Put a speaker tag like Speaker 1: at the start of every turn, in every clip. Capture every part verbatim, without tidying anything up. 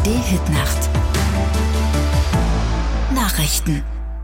Speaker 1: D Hitnacht. Nachrichten.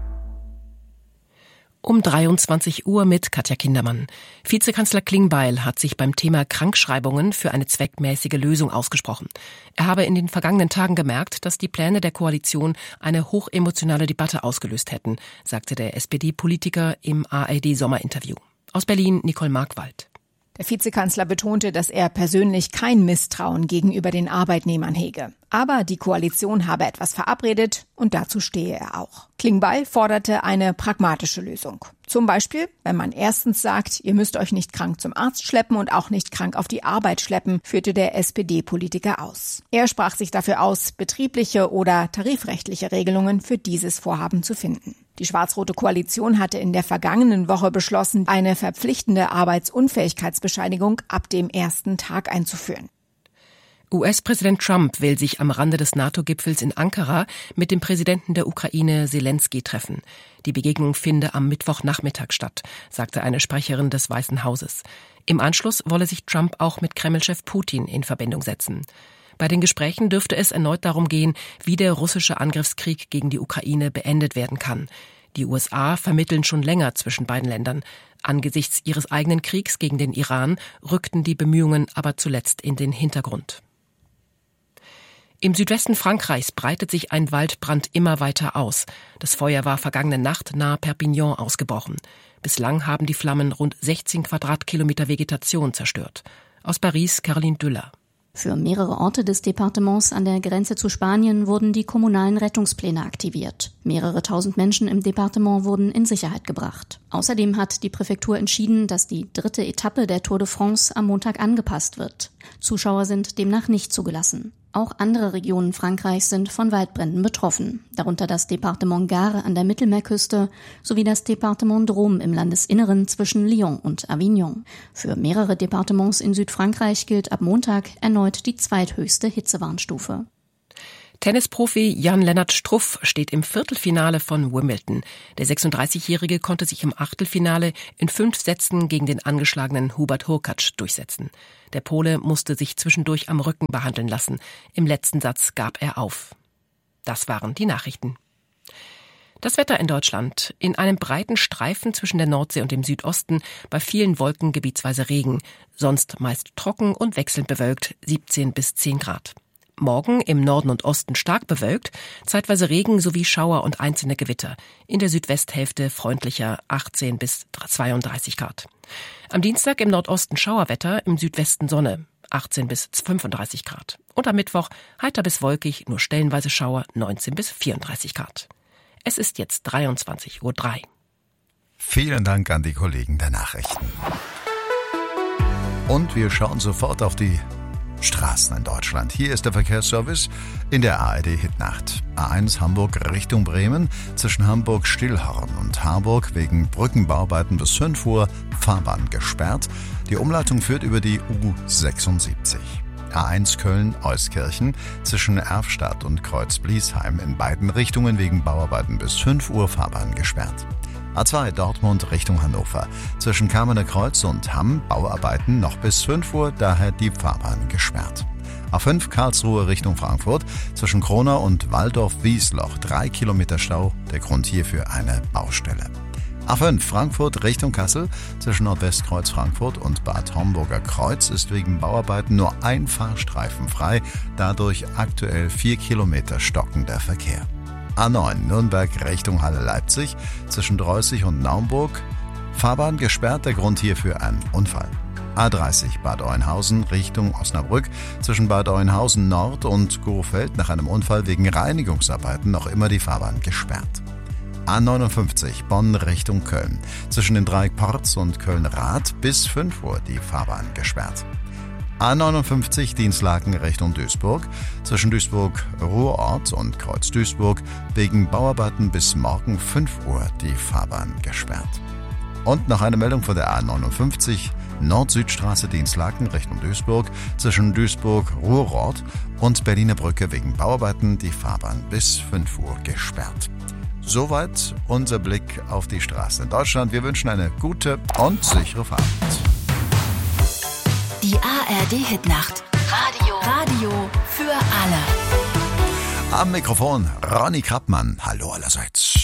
Speaker 2: Um dreiundzwanzig Uhr mit Katja Kindermann. Vizekanzler Klingbeil hat sich beim Thema Krankschreibungen für eine zweckmäßige Lösung ausgesprochen. Er habe in den vergangenen Tagen gemerkt, dass die Pläne der Koalition eine hochemotionale Debatte ausgelöst hätten, sagte der S P D-Politiker im A R D-Sommerinterview. Aus Berlin Nicole Markwald.
Speaker 3: Der Vizekanzler betonte, dass er persönlich kein Misstrauen gegenüber den Arbeitnehmern hege. Aber die Koalition habe etwas verabredet und dazu stehe er auch. Klingbeil forderte eine pragmatische Lösung. Zum Beispiel, wenn man erstens sagt, ihr müsst euch nicht krank zum Arzt schleppen und auch nicht krank auf die Arbeit schleppen, führte der S P D-Politiker aus. Er sprach sich dafür aus, betriebliche oder tarifrechtliche Regelungen für dieses Vorhaben zu finden. Die schwarz-rote Koalition hatte in der vergangenen Woche beschlossen, eine verpflichtende Arbeitsunfähigkeitsbescheinigung ab dem ersten Tag einzuführen.
Speaker 2: U S-Präsident Trump will sich am Rande des NATO-Gipfels in Ankara mit dem Präsidenten der Ukraine Selenskyj treffen. Die Begegnung finde am Mittwochnachmittag statt, sagte eine Sprecherin des Weißen Hauses. Im Anschluss wolle sich Trump auch mit Kremlchef Putin in Verbindung setzen. Bei den Gesprächen dürfte es erneut darum gehen, wie der russische Angriffskrieg gegen die Ukraine beendet werden kann. Die U S A vermitteln schon länger zwischen beiden Ländern. Angesichts ihres eigenen Kriegs gegen den Iran rückten die Bemühungen aber zuletzt in den Hintergrund. Im Südwesten Frankreichs breitet sich ein Waldbrand immer weiter aus. Das Feuer war vergangene Nacht nahe Perpignan ausgebrochen. Bislang haben die Flammen rund sechzehn Quadratkilometer Vegetation zerstört. Aus Paris Caroline Düller.
Speaker 4: Für mehrere Orte des Departements an der Grenze zu Spanien wurden die kommunalen Rettungspläne aktiviert. Mehrere tausend Menschen im Departement wurden in Sicherheit gebracht. Außerdem hat die Präfektur entschieden, dass die dritte Etappe der Tour de France am Montag angepasst wird. Zuschauer sind demnach nicht zugelassen. Auch andere Regionen Frankreichs sind von Waldbränden betroffen, darunter das Departement Gard an der Mittelmeerküste sowie das Departement Drôme im Landesinneren zwischen Lyon und Avignon. Für mehrere Departements in Südfrankreich gilt ab Montag erneut die zweithöchste Hitzewarnstufe.
Speaker 2: Tennisprofi Jan-Lennart Struff steht im Viertelfinale von Wimbledon. Der sechsunddreißigjährige konnte sich im Achtelfinale in fünf Sätzen gegen den angeschlagenen Hubert Hurkacz durchsetzen. Der Pole musste sich zwischendurch am Rücken behandeln lassen. Im letzten Satz gab er auf. Das waren die Nachrichten. Das Wetter in Deutschland. In einem breiten Streifen zwischen der Nordsee und dem Südosten, bei vielen Wolken gebietsweise Regen. Sonst meist trocken und wechselnd bewölkt, siebzehn bis zehn Grad. Morgen im Norden und Osten stark bewölkt, zeitweise Regen sowie Schauer und einzelne Gewitter. In der Südwesthälfte freundlicher achtzehn bis zweiunddreißig Grad. Am Dienstag im Nordosten Schauerwetter, im Südwesten Sonne, achtzehn bis fünfunddreißig Grad. Und am Mittwoch heiter bis wolkig, nur stellenweise Schauer, neunzehn bis vierunddreißig Grad. Es ist jetzt dreiundzwanzig Uhr drei.
Speaker 5: Vielen Dank an die Kollegen der Nachrichten. Und wir schauen sofort auf die Straßen in Deutschland. Hier ist der Verkehrsservice in der A R D Hitnacht. A eins Hamburg Richtung Bremen, zwischen Hamburg-Stillhorn und Harburg wegen Brückenbauarbeiten bis fünf Uhr Fahrbahn gesperrt. Die Umleitung führt über die U sechsundsiebzig. A eins Köln-Euskirchen, zwischen Erfstadt und Kreuz-Bliesheim in beiden Richtungen wegen Bauarbeiten bis fünf Uhr Fahrbahn gesperrt. A zwei Dortmund Richtung Hannover. Zwischen Kamener Kreuz und Hamm Bauarbeiten noch bis fünf Uhr, daher die Fahrbahn gesperrt. A fünf Karlsruhe Richtung Frankfurt. Zwischen Kronau und Waldorf-Wiesloch drei Kilometer Stau. Der Grund hierfür eine Baustelle. A fünf Frankfurt Richtung Kassel. Zwischen Nordwestkreuz Frankfurt und Bad Homburger Kreuz ist wegen Bauarbeiten nur ein Fahrstreifen frei. Dadurch aktuell vier Kilometer stockender Verkehr. A neun Nürnberg Richtung Halle Leipzig, zwischen Dreußig und Naumburg. Fahrbahn gesperrt, der Grund hierfür ein Unfall. A dreißig Bad Oeynhausen Richtung Osnabrück, zwischen Bad Oeynhausen Nord und Gurfeld nach einem Unfall wegen Reinigungsarbeiten noch immer die Fahrbahn gesperrt. A neunundfünfzig Bonn Richtung Köln, zwischen den Dreieck Porz und Köln-Rath bis fünf Uhr die Fahrbahn gesperrt. A neunundfünfzig Dienstlaken Richtung Duisburg, zwischen Duisburg-Ruhrort und Kreuz-Duisburg wegen Bauarbeiten bis morgen fünf Uhr die Fahrbahn gesperrt. Und noch eine Meldung von der A neunundfünfzig Nord-Süd-Straße Dienstlaken Richtung Duisburg, zwischen Duisburg-Ruhrort und Berliner Brücke wegen Bauarbeiten die Fahrbahn bis fünf Uhr gesperrt. Soweit unser Blick auf die Straßen in Deutschland. Wir wünschen eine gute und sichere Fahrt.
Speaker 1: Die A R D Hitnacht. Radio. Radio für alle.
Speaker 5: Am Mikrofon Ronny Krappmann. Hallo allerseits.